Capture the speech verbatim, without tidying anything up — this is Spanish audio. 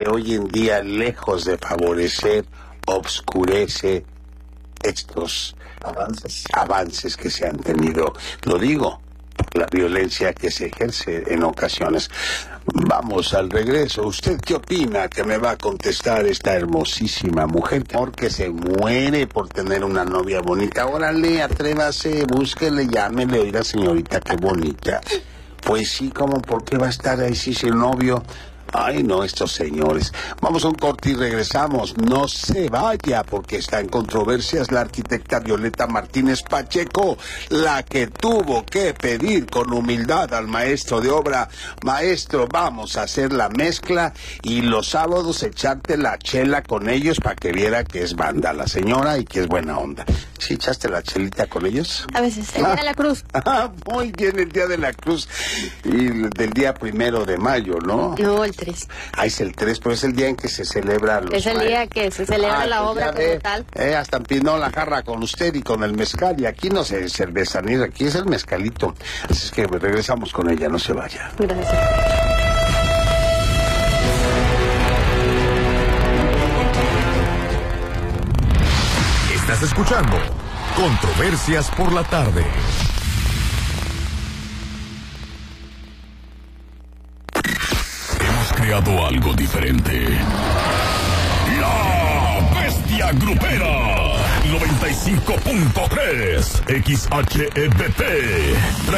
hoy en día, lejos de favorecer, obscurece estos avances, avances que se han tenido. Lo digo, la violencia que se ejerce en ocasiones. Vamos al regreso. ¿Usted qué opina que me va a contestar esta hermosísima mujer? Porque se muere por tener una novia bonita. Órale, atrévase, búsquele, llámele, oiga señorita, qué bonita. Pues sí, ¿cómo? ¿Por qué va a estar ahí si el novio? Ay, no, estos señores. Vamos a un corte y regresamos. No se vaya, porque está en controversias la arquitecta Violeta Martínez Pacheco, la que tuvo que pedir con humildad al maestro de obra: maestro, vamos a hacer la mezcla y los sábados echarte la chela con ellos para que viera que es banda la señora y que es buena onda. ¿Sí echaste la chelita con ellos? A veces, el día de la cruz. Ah, muy bien, el día de la cruz. Y del día primero de mayo, ¿no? No, el tres. Ah, es el tres, pero es el día en que se celebra los Es el día que se celebra ah, la pues obra como ve, tal. Eh, hasta empinó la jarra con usted y con el mezcal. Y aquí no se cerveza ni aquí es el mezcalito. Así es que regresamos con ella, no se vaya. Gracias. Estás escuchando Controversias por la Tarde. Hemos creado algo diferente. La Bestia Grupera. noventa y cinco punto tres X H E B P.